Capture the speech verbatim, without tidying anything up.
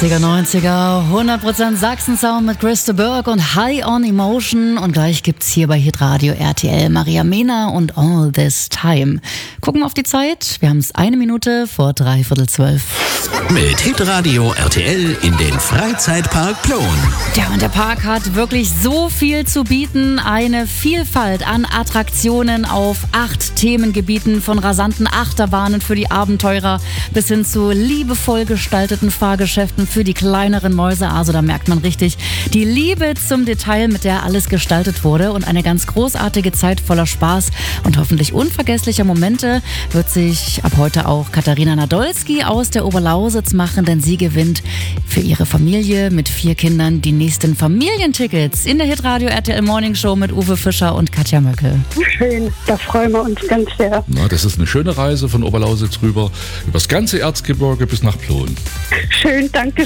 achtziger, neunziger, hundert Prozent Sachsen-Sound mit Chris de Burgh und High on Emotion. Und gleich gibt's hier bei Hitradio R T L Maria Mena und All This Time. Gucken wir auf die Zeit. Wir haben es eine Minute vor dreiviertel zwölf. Mit Hitradio R T L in den Freizeitpark Plon. Ja, und der Park hat wirklich so viel zu bieten. Eine Vielfalt an Attraktionen auf acht Themengebieten, von rasanten Achterbahnen für die Abenteurer bis hin zu liebevoll gestalteten Fahrgeschäften für die kleineren Mäuse. Also da merkt man richtig die Liebe zum Detail, mit der alles gestaltet wurde. Und eine ganz großartige Zeit voller Spaß und hoffentlich unvergesslicher Momente wird sich ab heute auch Katharina Nadolski aus der Oberlausitz machen, denn sie gewinnt für ihre Familie mit vier Kindern die nächsten Familientickets in der Hitradio R T L Morning Show mit Uwe Fischer und Katja Möckel. Schön, da freuen wir uns ganz sehr. Na, das ist eine schöne Reise von Oberlausitz rüber, übers ganze Erzgebirge bis nach Plon. Schön, danke